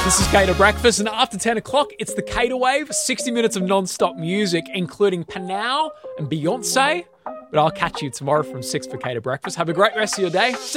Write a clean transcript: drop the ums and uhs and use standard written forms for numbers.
This is Cater Breakfast, and after 10 o'clock, it's the Cater Wave, 60 minutes of non-stop music, including Panau and Beyonce. But I'll catch you tomorrow from 6 for Cater Breakfast. Have a great rest of your day.